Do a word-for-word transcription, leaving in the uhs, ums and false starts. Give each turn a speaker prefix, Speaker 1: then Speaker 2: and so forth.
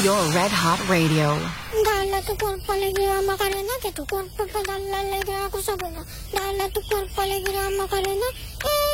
Speaker 1: your Red Hot Radio.
Speaker 2: Dale a tu cuerpo alegría, Macarena, que tu cuerpo para darle alegría a cosa buena. Dale a tu cuerpo alegría, Macarena, eh.